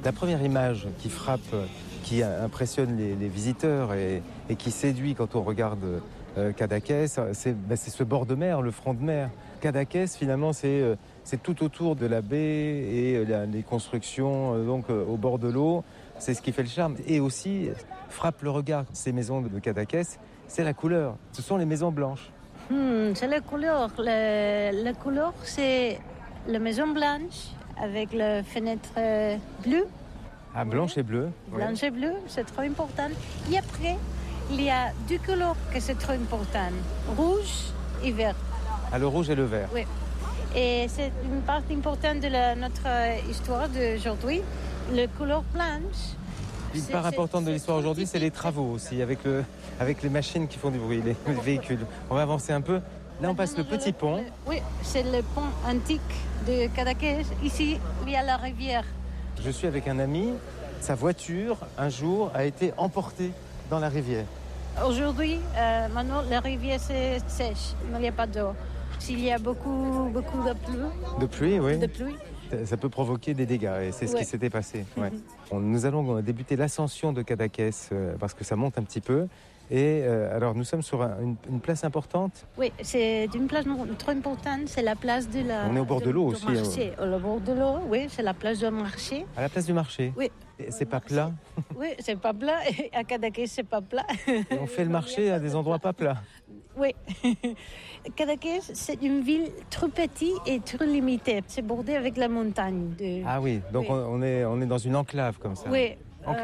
La première image qui frappe, qui impressionne les visiteurs et qui séduit quand on regarde Cadaqués, c'est ce bord de mer, le front de mer. Cadaqués, finalement, c'est tout autour de la baie et les constructions au bord de l'eau. C'est ce qui fait le charme. Et aussi, frappe le regard, ces maisons de Cadaqués, c'est la couleur. Ce sont les maisons blanches. C'est la couleur. La couleur, c'est la maison blanche avec la fenêtre bleue. Ah, blanche et bleue. Blanche et bleue, c'est trop important. Et après, il y a deux couleurs que c'est trop important. Rouge et vert. Ah, le rouge et le vert. Oui. Et c'est une partie importante de notre histoire d'aujourd'hui. La couleur blanche. Une part importante de l'histoire aujourd'hui, c'est les travaux aussi, avec les machines qui font du bruit, les véhicules. On va avancer un peu. Là, on passe le petit pont. Oui, c'est le pont antique de Cadaqués. Ici, il y a la rivière. Je suis avec un ami. Sa voiture, un jour, a été emportée dans la rivière. Aujourd'hui, maintenant, la rivière c'est sèche. Il n'y a pas d'eau. S'il y a beaucoup de pluie. De pluie, oui. De pluie. Ça peut provoquer des dégâts et c'est ce qui s'était passé. Ouais. Nous allons débuter l'ascension de Cadaqués parce que ça monte un petit peu. Et alors nous sommes sur une place importante. Oui, c'est une place trop importante, c'est la place de la... On est au bord de l'eau aussi. Marché. Au bord de l'eau, oui, c'est la place du marché. À la place du marché. Oui. Et c'est pas plat. Oui, c'est pas plat. Et à Cadaqués, c'est pas plat. Et on fait le marché à des endroits pas plats. Oui. Cadaqués, c'est une ville trop petite et trop limitée. C'est bordé avec la montagne. Ah oui, donc oui. On est dans une enclave comme ça. Oui.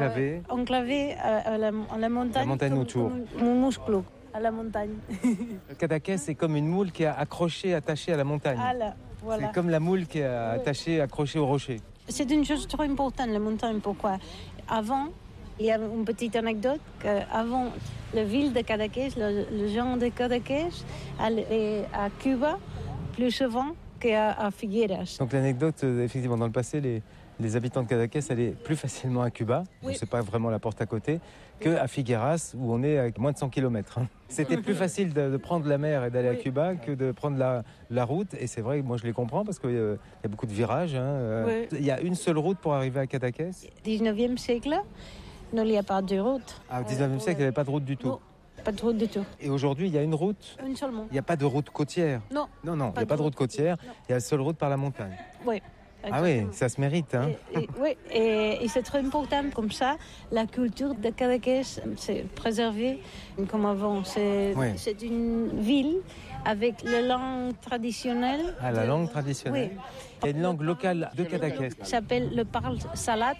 Enclavé à la montagne. La montagne autour. Mon muscle à la montagne. Cadaqués, c'est comme une moule qui est attachée à la montagne. Voilà. C'est comme la moule qui est accrochée au rocher. C'est une chose trop importante, la montagne. Pourquoi ? Avant, il y a une petite anecdote qu'avant, la ville de Cadaqués, le gens de Cadaqués allaient à Cuba plus souvent qu'à Figueras. Donc l'anecdote, effectivement, dans le passé, les habitants de Cadaqués allaient plus facilement à Cuba, oui. C'est pas vraiment la porte à côté, qu'à Figueras, où on est à moins de 100 km. C'était plus facile de prendre la mer et d'aller à Cuba que de prendre la route. Et c'est vrai que moi je les comprends parce qu'il y a beaucoup de virages. Il y a une seule route pour arriver à Cadaqués. 19e siècle, il n'y a pas de route. Ah, au 19e siècle, il n'y avait pas de route du tout. Non. Pas de route du tout. Et aujourd'hui, il y a une route ? Une seulement. Il n'y a pas de route côtière ? Non. Il n'y a pas de route côtière. Non. Il y a la seule route par la montagne. Oui. Ah oui, ça se mérite. Hein. Oui, et c'est très important comme ça. La culture de Cadaqués, c'est préservé comme avant. C'est une ville avec la langue traditionnelle. Ah, la langue traditionnelle. Oui. Il y a une langue locale de Cadaqués. Ça s'appelle le parle salade,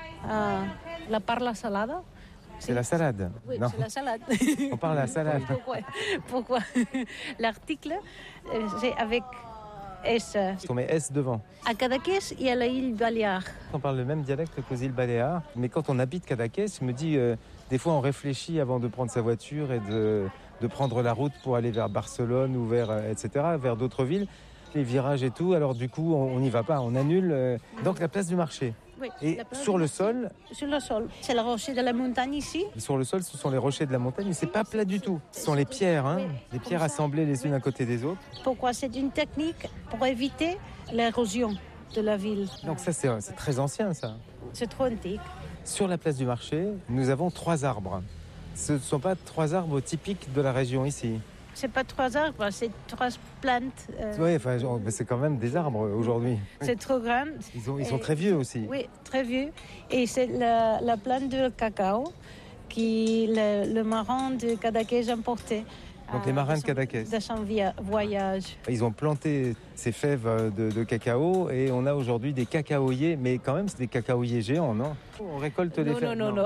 la parla salada. C'est la salade. Oui, non. C'est la salade. On parle de la salade. Pourquoi L'article, c'est avec S. On met S devant. À Cadaqués, il y a l'île Baléares. On parle le même dialecte qu'aux îles Baléares. Mais quand on habite Cadaqués, je me dis, des fois on réfléchit avant de prendre sa voiture et de prendre la route pour aller vers Barcelone ou vers d'autres villes. Les virages et tout, alors du coup on n'y va pas, on annule. Donc la place du marché. Oui, et sur le sol. Sur le sol, c'est le rocher de la montagne ici. Sur le sol, ce sont les rochers de la montagne, mais c'est pas plat du tout. Ce sont les pierres, les pierres assemblées les unes à côté des autres. Pourquoi ? C'est une technique pour éviter l'érosion de la ville. Donc ça c'est très ancien ça. C'est trop antique. Sur la place du marché, nous avons 3 arbres. Ce ne sont pas 3 arbres typiques de la région ici. C'est pas 3 arbres, c'est 3 plantes. Oui, c'est quand même des arbres aujourd'hui. C'est trop grand. Ils sont très vieux aussi. Oui, très vieux. Et c'est la plante de cacao qui le marin de Cadaqués importait. Donc les marins de Cadaqués. De son voyage. Ils ont planté ces fèves de cacao et on a aujourd'hui des cacaoyers, mais quand même c'est des cacaoyers géants, non ? On récolte les fèves. Non.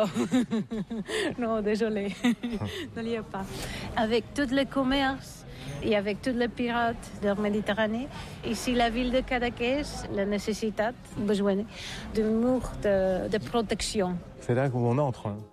Non, désolé. Il n'y a pas. Avec tout le commerce et avec tous les pirates de la Méditerranée, ici la ville de Cadaqués, la nécessité, besoin de murs de protection. C'est là où on entre.